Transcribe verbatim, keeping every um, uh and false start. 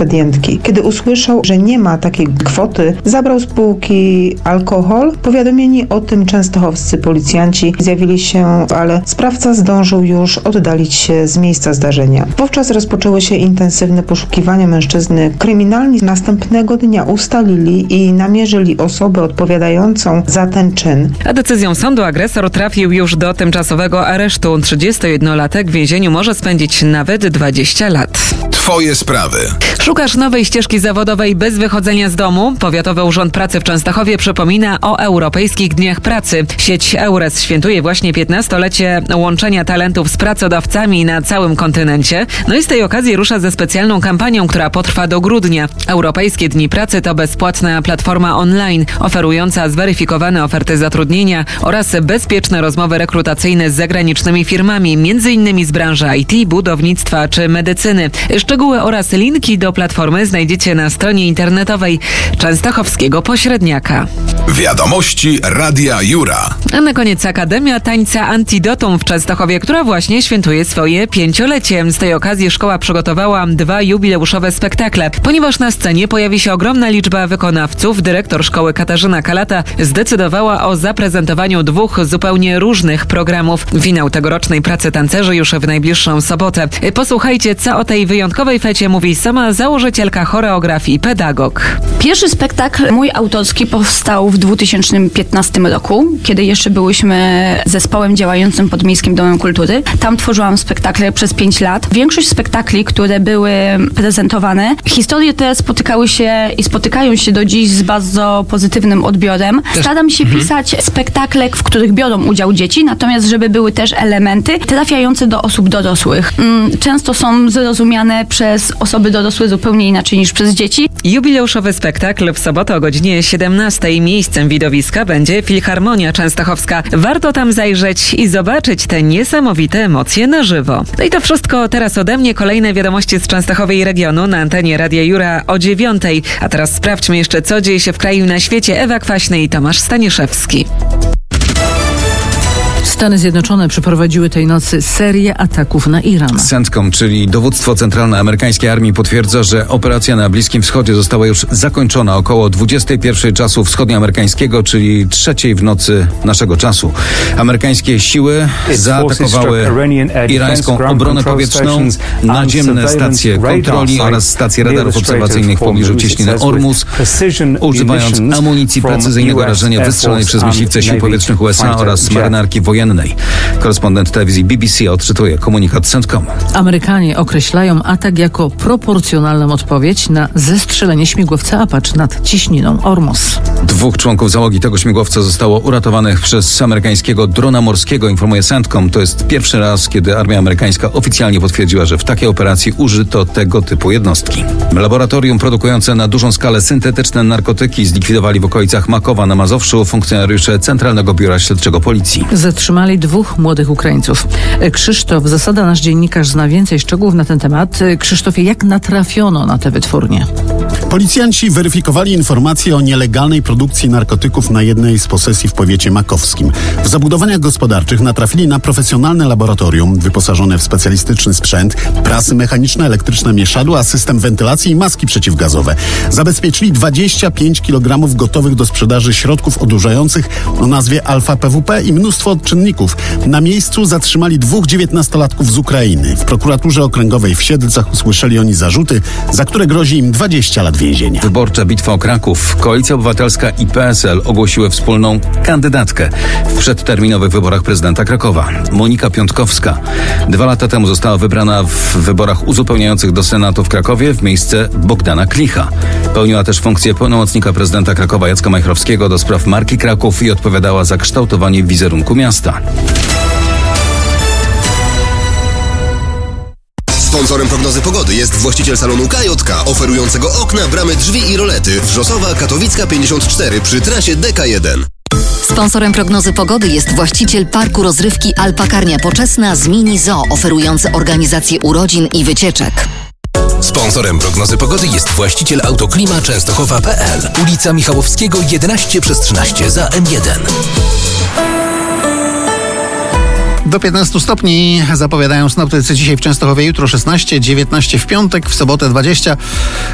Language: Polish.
ekspedientki. Kiedy usłyszał, że nie ma takiej kwoty, zabrał z półki alkohol. Powiadomieni o tym częstochowscy policjanci zjawili się, ale sprawca zdążył już oddalić się z miejsca zdarzenia. Wówczas rozpoczęły się intensywne poszukiwania mężczyzny. Kryminalni następnego dnia ustalili i namierzyli osobę odpowiadającą za ten czyn. A decyzją sądu agresor trafił już do tymczasowego aresztu. trzydziestojednolatek w więzieniu może spędzić nawet dwadzieścia lat. Twoje sprawy. Szukasz nowej ścieżki zawodowej bez wychodzenia z domu? Powiatowy Urząd Pracy w Częstochowie przypomina o Europejskich Dniach Pracy. Sieć EURES świętuje właśnie piętnastolecie łączenia talentów z pracodawcami na całym kontynencie. No i z tej okazji rusza ze specjalną kampanią, która potrwa do grudnia. Europejskie Dni Pracy to bezpłatna platforma online oferująca zweryfikowane oferty zatrudnienia oraz bezpieczne rozmowy rekrutacyjne z zagranicznymi firmami, między innymi z branży I T, budownictwa czy medycyny. Szczegóły oraz linki do platformy znajdziecie na stronie internetowej Częstochowskiego Pośredniaka. Wiadomości Radia Jura. A na koniec Akademia Tańca Antidotum w Częstochowie, która właśnie świętuje swoje pięciolecie. Z tej okazji szkoła przygotowała dwa jubileuszowe spektakle. Ponieważ na scenie pojawi się ogromna liczba wykonawców, dyrektor szkoły Katarzyna Kalata zdecydowała o zaprezentowaniu dwóch zupełnie różnych programów. Finał tegorocznej pracy tancerzy już w najbliższą sobotę. Posłuchajcie, co o tej wyjątkowej fecie mówi sama założycielka choreografii, pedagog. Pierwszy spektakl mój autorski powstał w dwa tysiące piętnastym roku, kiedy jeszcze byłyśmy zespołem działającym pod Miejskim Domem Kultury. Tam tworzyłam spektakle przez pięć lat. Większość spektakli, które były prezentowane, historie te spotykały się i spotykają się do dziś z bardzo pozytywnym odbiorem. Staram się mhm. pisać spektakle, w których biorą udział dzieci, natomiast żeby były też elementy trafiające do osób dorosłych. Często są zrozumiane przez osoby dorosłe zupełnie inaczej niż przez dzieci. Jubileuszowy spektakl w sobotę o godzinie siedemnastej. Miejscem widowiska będzie Filharmonia Częstochowska. Warto tam zajrzeć i zobaczyć te niesamowite emocje na żywo. No i to wszystko teraz ode mnie. Kolejne wiadomości z Częstochowy i regionu na antenie Radia Jura o dziewiątej. A teraz sprawdźmy jeszcze, co dzieje się w kraju i na świecie. Ewa Kwaśny i Tomasz Staniszewski. Stany Zjednoczone przeprowadziły tej nocy serię ataków na Iran. CENTCOM, czyli dowództwo centralne amerykańskiej armii, potwierdza, że operacja na Bliskim Wschodzie została już zakończona około dwudziestej pierwszej czasu wschodnioamerykańskiego, czyli trzeciej w nocy naszego czasu. Amerykańskie siły zaatakowały irańską obronę powietrzną, naziemne stacje kontroli oraz stacje radarów obserwacyjnych w pobliżu cieśniny Ormus, używając amunicji precyzyjnego rażenia wystrzelonej przez myśliwce sił powietrznych U S A oraz marynarki wojennej. Korespondent telewizji B B C odczytuje komunikat CENTCOM. Amerykanie określają atak jako proporcjonalną odpowiedź na zestrzelenie śmigłowca Apache nad cieśniną Ormus. Dwóch członków załogi tego śmigłowca zostało uratowanych przez amerykańskiego drona morskiego, informuje CENTCOM. To jest pierwszy raz, kiedy armia amerykańska oficjalnie potwierdziła, że w takiej operacji użyto tego typu jednostki. Laboratorium produkujące na dużą skalę syntetyczne narkotyki zlikwidowali w okolicach Makowa na Mazowszu funkcjonariusze Centralnego Biura Śledczego Policji. Zatrzymali dwóch młodych Ukraińców. Krzysztof Zasada, nasz dziennikarz, zna więcej szczegółów na ten temat. Krzysztofie, jak natrafiono na te wytwórnie? Policjanci weryfikowali informacje o nielegalnej produkcji narkotyków na jednej z posesji w powiecie makowskim. W zabudowaniach gospodarczych natrafili na profesjonalne laboratorium wyposażone w specjalistyczny sprzęt, prasy mechaniczne, elektryczne mieszadła, system wentylacji i maski przeciwgazowe. Zabezpieczyli dwadzieścia pięć kilogramów gotowych do sprzedaży środków odurzających o nazwie alfa P W P i mnóstwo odczynników. Na miejscu zatrzymali dwóch dziewiętnastolatków z Ukrainy. W prokuraturze okręgowej w Siedlcach usłyszeli oni zarzuty, za które grozi im dwadzieścia lat więzienia. Wyborcza bitwa o Kraków. Koalicja Obywatelska i P S L ogłosiły wspólną kandydatkę w przedterminowych wyborach prezydenta Krakowa. Monika Piątkowska dwa lata temu została wybrana w wyborach uzupełniających do Senatu w Krakowie w miejsce Bogdana Klicha. Pełniła też funkcję pełnomocnika prezydenta Krakowa Jacka Majchrowskiego do spraw marki Kraków i odpowiadała za kształtowanie wizerunku miasta. Sponsorem prognozy pogody jest właściciel salonu K J K, oferującego okna, bramy, drzwi i rolety. Wrzosowa, Katowicka pięćdziesiąt cztery przy trasie D K jeden. Sponsorem prognozy pogody jest właściciel parku rozrywki Alpakarnia Poczesna z Mini Zoo, oferujący organizację urodzin i wycieczek. Sponsorem prognozy pogody jest właściciel Autoklima Częstochowa kropka p l. Ulica Michałowskiego jedenaście przez trzynaście za M jeden. Do piętnastu stopni zapowiadają synoptycy dzisiaj w Częstochowie, jutro szesnaście, dziewiętnaście w piątek, w sobotę dwadzieścia.